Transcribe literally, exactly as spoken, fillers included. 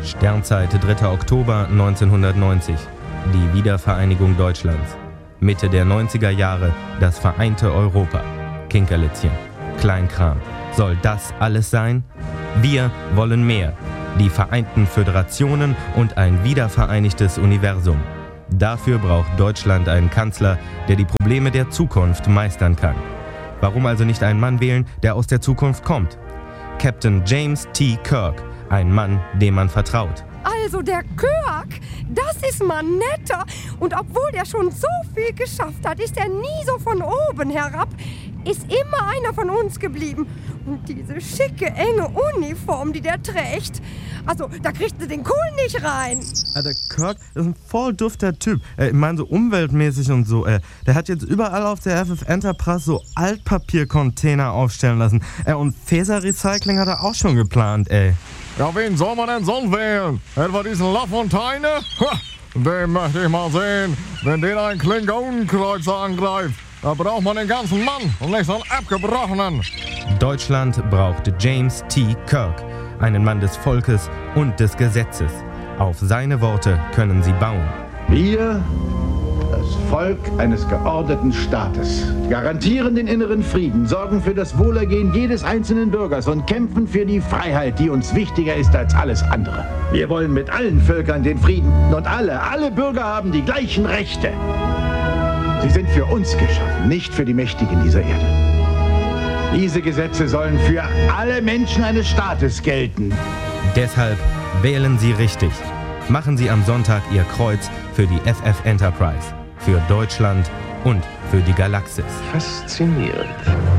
Sternzeit dritter Oktober neunzehnhundertneunzig. Die Wiedervereinigung Deutschlands. Mitte der neunziger Jahre das vereinte Europa. Kinkerlitzchen, Kleinkram. Soll das alles sein? Wir wollen mehr. Die Vereinten Föderationen und ein wiedervereinigtes Universum. Dafür braucht Deutschland einen Kanzler, der die Probleme der Zukunft meistern kann. Warum also nicht einen Mann wählen, der aus der Zukunft kommt? Captain James T. Kirk, ein Mann, dem man vertraut. Also der Kirk, das ist mal netter. Und obwohl der schon so viel geschafft hat, ist er nie so von oben herab. Ist immer einer von uns geblieben. Und diese schicke, enge Uniform, die der trägt, also da kriegt er den Kohl nicht rein. Ja, der Kirk ist ein voll dufter Typ. Äh, ich meine so umweltmäßig und so. Äh, der hat jetzt überall auf der F F Enterprise so Altpapiercontainer aufstellen lassen. Äh, und Faserrecycling hat er auch schon geplant, ey. Ja, wen soll man denn sonst wählen? Etwa diesen Lafontaine? Ha, den möchte ich mal sehen, wenn den ein Klingonenkreuzer angreift. Da braucht man den ganzen Mann und nicht so einen abgebrochenen. Deutschland braucht James T. Kirk, einen Mann des Volkes und des Gesetzes. Auf seine Worte können sie bauen. Wir, das Volk eines geordneten Staates, garantieren den inneren Frieden, sorgen für das Wohlergehen jedes einzelnen Bürgers und kämpfen für die Freiheit, die uns wichtiger ist als alles andere. Wir wollen mit allen Völkern den Frieden und alle, alle Bürger haben die gleichen Rechte. Sie sind für uns geschaffen, nicht für die Mächtigen dieser Erde. Diese Gesetze sollen für alle Menschen eines Staates gelten. Deshalb wählen Sie richtig. Machen Sie am Sonntag Ihr Kreuz für die F F Enterprise, für Deutschland und für die Galaxis. Faszinierend.